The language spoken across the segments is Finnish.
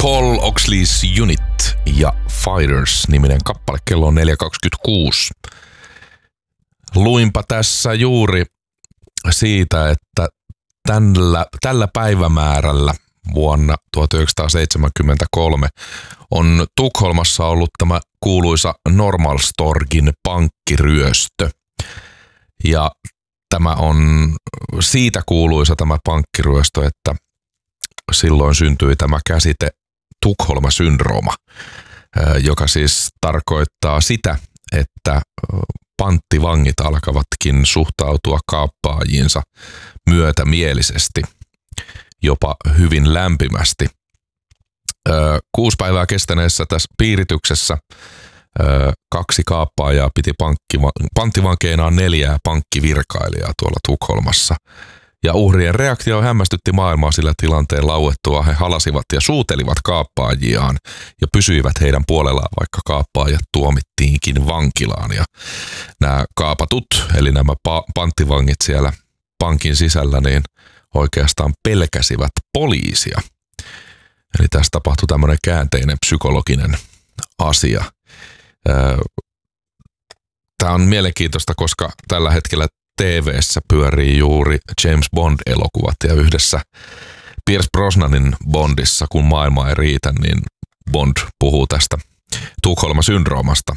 Paul Oxley's Unit ja Fighters-niminen kappale. Kello on 4.26. Luinpa tässä juuri siitä, että tällä päivämäärällä vuonna 1973 on Tukholmassa ollut tämä kuuluisa Norrmalmstorgin pankkiryöstö. Ja tämä on siitä kuuluisa tämä pankkiryöstö, että silloin syntyi tämä käsite Tukholma-syndrooma, joka siis tarkoittaa sitä, että panttivangit alkavatkin suhtautua kaappaajiinsa myötämielisesti, jopa hyvin lämpimästi. 6 päivää kestäneessä tässä piirityksessä 2 kaappaajaa piti panttivankeinaan 4 pankkivirkailijaa tuolla Tukholmassa. Ja uhrien reaktio hämmästytti maailmaa, sillä tilanteen lauettua he halasivat ja suutelivat kaappaajiaan ja pysyivät heidän puolellaan, vaikka kaappaajat tuomittiinkin vankilaan. Ja nämä kaapatut, eli nämä panttivangit siellä pankin sisällä, niin oikeastaan pelkäsivät poliisia. Eli tässä tapahtui tämmöinen käänteinen psykologinen asia. Tämä on mielenkiintoista, koska tällä hetkellä TV:ssä pyörii juuri James Bond-elokuvat ja yhdessä Pierce Brosnanin Bondissa, kun maailma ei riitä, niin Bond puhuu tästä Tukholma-syndroomasta.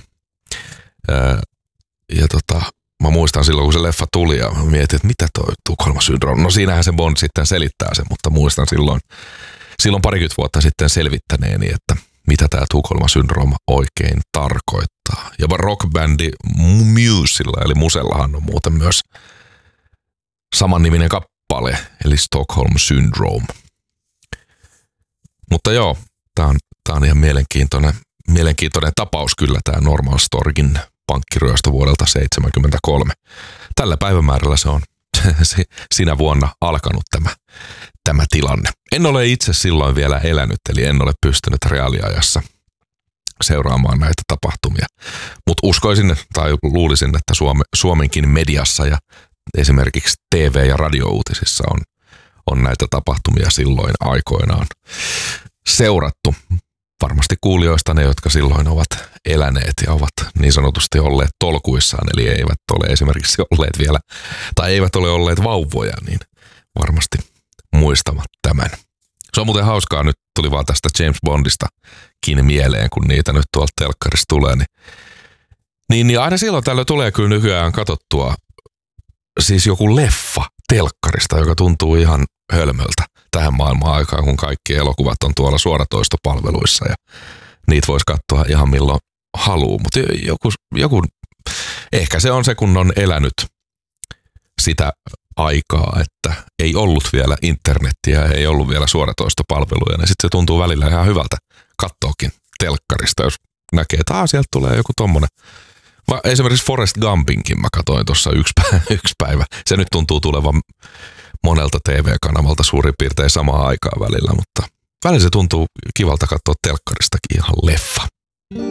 Mä muistan silloin, kun se leffa tuli ja mietin, että mitä toi Tukholma-syndrooma. No siinähän se Bond sitten selittää sen, mutta muistan silloin parikymmentä vuotta sitten selvittäneeni, että mitä tämä Tukholma-syndrooma oikein tarkoittaa. Ja rockbändi Musella, eli Musellahan on muuten myös samanniminen kappale, eli Stockholm Syndrome. Mutta joo, tää on ihan mielenkiintoinen tapaus kyllä, tämä Norrmalmstorgin pankkiryöstö vuodelta 1973. Tällä päivämäärällä se on sinä vuonna alkanut tämä tilanne. En ole itse silloin vielä elänyt, eli en ole pystynyt reaaliajassa seuraamaan näitä tapahtumia. Mutta uskoisin tai luulisin, että Suomenkin mediassa ja esimerkiksi TV- ja radiouutisissa on näitä tapahtumia silloin aikoinaan seurattu. Varmasti kuulijoista ne, jotka silloin ovat eläneet ja ovat niin sanotusti olleet tolkuissaan, eli eivät ole esimerkiksi olleet vielä, tai eivät ole olleet vauvoja, niin varmasti muistavat tämän. Se on muuten hauskaa, nyt tuli vaan tästä James Bondistakin mieleen, kun niitä nyt tuolta telkkarista tulee, niin aina silloin tällöin tulee kyllä nykyään katsottua siis joku leffa telkkarista, joka tuntuu ihan hölmöltä tähän maailman aikaan, kun kaikki elokuvat on tuolla suoratoistopalveluissa ja niitä voisi katsoa ihan milloin haluaa, mutta joku ehkä se on se, kun on elänyt sitä aikaa, että ei ollut vielä internettiä, ei ollut vielä suoratoistopalveluja, niin sitten se tuntuu välillä ihan hyvältä katsoakin telkkarista, jos näkee, että sieltä tulee joku tommonen. Esimerkiksi Forrest Gumpinkin mä katsoin tuossa yksi päivä. Se nyt tuntuu tulevan monelta TV-kanavalta suurin piirtein samaan aikaan välillä, mutta välillä se tuntuu kivalta katsoa telkkaristakin ihan leffa.